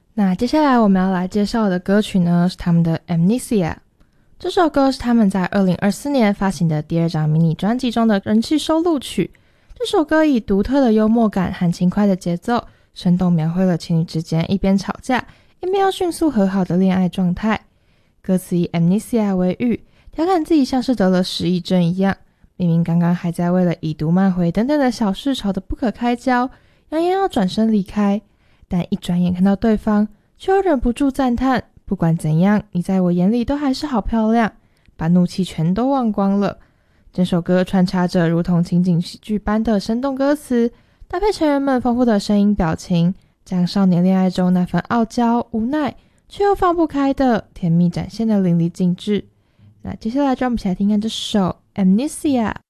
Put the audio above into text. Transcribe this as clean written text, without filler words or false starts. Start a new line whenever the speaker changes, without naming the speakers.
那接下来我们要来介绍的歌曲呢，是他们的 Amnesia。 这首歌是他们在2024年发行的第2张迷你专辑中的人气收录曲。这首歌以独特的幽默感和轻快的节奏，生动描绘了情侣之间一边吵架一边要迅速和好的恋爱状态。歌词以 Amnesia 为喻，调侃自己像是得了失忆症一样，明明刚刚还在为了已读慢回等等的小事吵得不可开交，扬言要转身离开，但一转眼看到对方，却又忍不住赞叹，不管怎样，你在我眼里都还是好漂亮，把怒气全都忘光了。整首歌穿插着如同情景喜剧般的生动歌词，搭配成员们丰富的声音表情，将少年恋爱中那份傲娇无奈却又放不开的甜蜜展现得淋漓尽致。那接下来就让我们一起来听看这首 Amnesia。